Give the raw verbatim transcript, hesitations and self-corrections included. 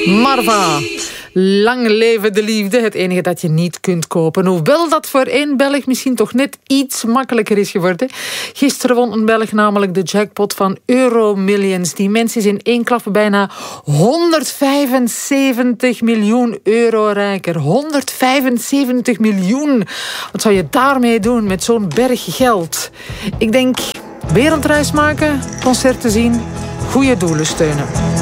Marva. Lang leven de liefde, het enige dat je niet kunt kopen. Hoewel dat voor één Belg misschien toch net iets makkelijker is geworden. Gisteren won een Belg namelijk de jackpot van Euromillions. Die mens is in één klap bijna honderdvijfenzeventig miljoen euro rijker. honderdvijfenzeventig miljoen. Wat zou je daarmee doen met zo'n berg geld? Ik denk, wereldreis maken, concerten zien, goede doelen steunen.